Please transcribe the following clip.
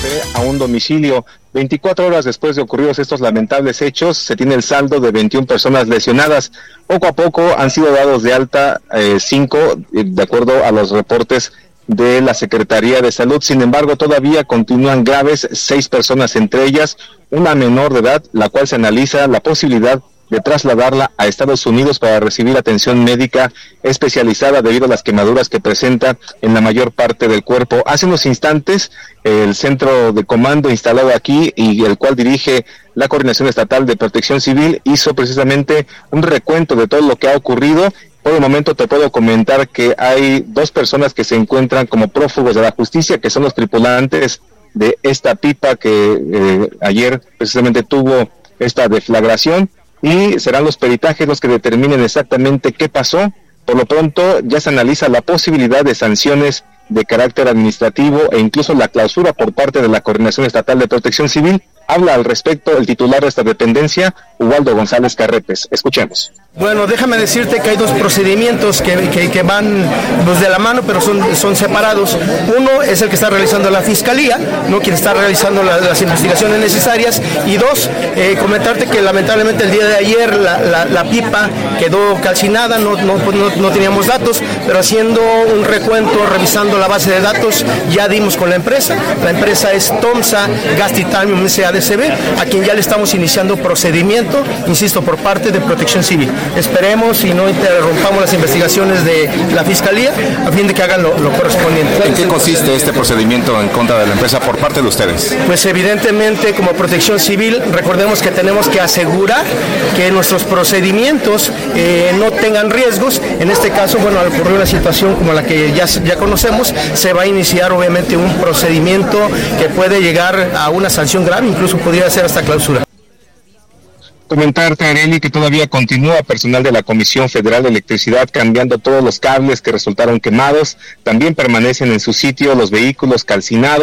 a un domicilio. 24 horas después de ocurridos estos lamentables hechos, se tiene el saldo de 21 personas lesionadas. Poco a poco han sido dados de alta 5, de acuerdo a los reportes de la Secretaría de Salud. Sin embargo, todavía continúan graves 6 personas, entre ellas una menor de edad, la cual se analiza la posibilidad de trasladarla a Estados Unidos para recibir atención médica especializada debido a las quemaduras que presenta en la mayor parte del cuerpo. Hace unos instantes, el centro de comando instalado aquí y el cual dirige la Coordinación Estatal de Protección Civil hizo precisamente un recuento de todo lo que ha ocurrido. Por el momento te puedo comentar que hay 2 personas que se encuentran como prófugos de la justicia, que son los tripulantes de esta pipa que ayer precisamente tuvo esta deflagración, y serán los peritajes los que determinen exactamente qué pasó. Por lo pronto ya se analiza la posibilidad de sanciones de carácter administrativo e incluso la clausura por parte de la Coordinación Estatal de Protección Civil. Habla al respecto el titular de esta dependencia, Ubaldo González Carrepes. Escuchemos. Bueno, déjame decirte que hay 2 procedimientos que van pues, de la mano, pero son separados. Uno es el que está realizando la Fiscalía, ¿no? Quien está realizando las investigaciones necesarias. Y 2, comentarte que lamentablemente el día de ayer la pipa quedó calcinada, no teníamos datos, pero haciendo un recuento, revisando la base de datos, ya dimos con la empresa. La empresa es Tomsa Gas Titanium SADCB, a quien ya le estamos iniciando procedimiento, insisto, por parte de Protección Civil. Esperemos y no interrumpamos las investigaciones de la Fiscalía a fin de que hagan lo correspondiente. ¿En qué consiste este procedimiento en contra de la empresa por parte de ustedes? Pues evidentemente como Protección Civil recordemos que tenemos que asegurar que nuestros procedimientos no tengan riesgos. En este caso, bueno, al ocurrir una situación como la que ya conocemos, se va a iniciar obviamente un procedimiento que puede llegar a una sanción grave, incluso podría ser hasta clausura. Comentarte, Arely, que todavía continúa personal de la Comisión Federal de Electricidad cambiando todos los cables que resultaron quemados. También permanecen en su sitio los vehículos calcinados.